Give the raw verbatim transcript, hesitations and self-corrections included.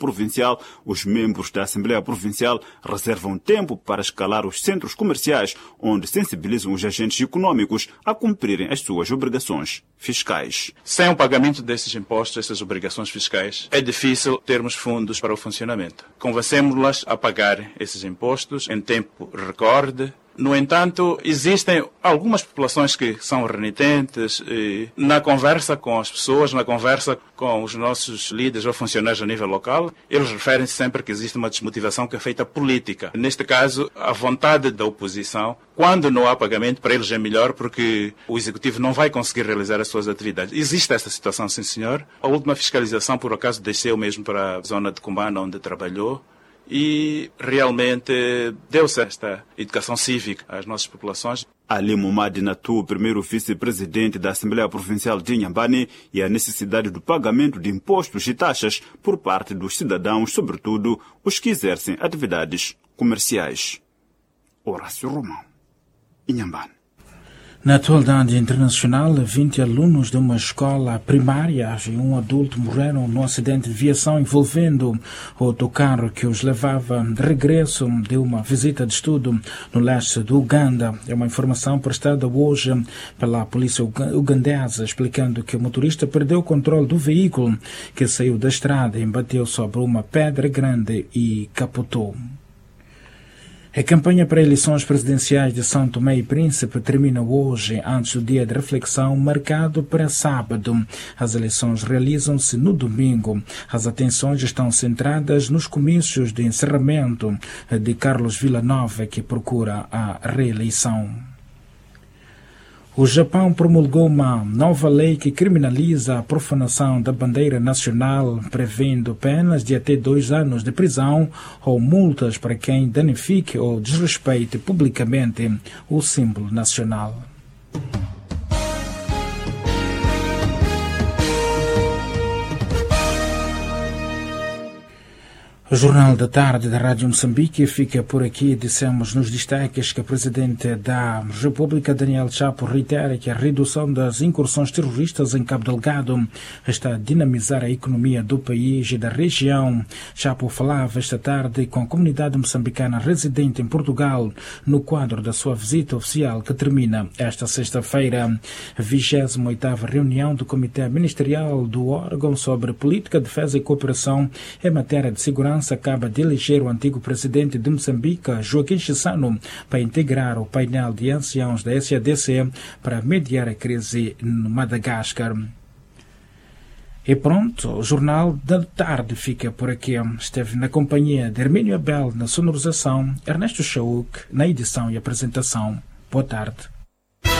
provincial, os membros da Assembleia Provincial reservam tempo para escalar os centros comerciais, onde sensibilizam os agentes econômicos a cumprirem as suas obrigações fiscais. Sem o pagamento desses impostos, essas obrigações fiscais, é difícil termos fundos para o funcionamento. Convencemos-las a pagar esses impostos em tempo recorde. No entanto, existem algumas populações que são renitentes e, na conversa com as pessoas, na conversa com os nossos líderes ou funcionários a nível local, eles referem-se sempre que existe uma desmotivação que é feita política. Neste caso, a vontade da oposição, quando não há pagamento, para eles é melhor porque o Executivo não vai conseguir realizar as suas atividades. Existe esta situação, sim senhor. A última fiscalização, por acaso, desceu mesmo para a zona de Cumbana, onde trabalhou. E realmente deu-se esta educação cívica às nossas populações. Ali Momadi Natu, primeiro vice-presidente da Assembleia Provincial de Inhambane, e a necessidade do pagamento de impostos e taxas por parte dos cidadãos, sobretudo os que exercem atividades comerciais. Horácio Romão, Inhambane. Na atualidade internacional, vinte alunos de uma escola primária e um adulto morreram num acidente de viação envolvendo o autocarro que os levava de regresso de uma visita de estudo no leste do Uganda. É uma informação prestada hoje pela polícia ugandesa, explicando que o motorista perdeu o controle do veículo que saiu da estrada e bateu sobre uma pedra grande e capotou. A campanha para eleições presidenciais de São Tomé e Príncipe termina hoje, antes do dia de reflexão marcado para sábado. As eleições realizam-se no domingo. As atenções estão centradas nos comícios de encerramento de Carlos Villanova, que procura a reeleição. O Japão promulgou uma nova lei que criminaliza a profanação da bandeira nacional, prevendo penas de até dois anos de prisão ou multas para quem danifique ou desrespeite publicamente o símbolo nacional. O Jornal da Tarde da Rádio Moçambique fica por aqui. Dissemos nos destaques que o Presidente da República, Daniel Chapo, reitera que a redução das incursões terroristas em Cabo Delgado está a dinamizar a economia do país e da região. Chapo falava esta tarde com a comunidade moçambicana residente em Portugal no quadro da sua visita oficial que termina esta sexta-feira. A vigésima oitava reunião do Comitê Ministerial do órgão sobre política, defesa e cooperação em matéria de segurança acaba de eleger o antigo presidente de Moçambique, Joaquim Chissano, para integrar o painel de anciãos da S A D C para mediar a crise no Madagascar. E pronto, o Jornal da Tarde fica por aqui. Esteve na companhia de Hermínio Abel na sonorização, Ernesto Chauk na edição e apresentação. Boa tarde.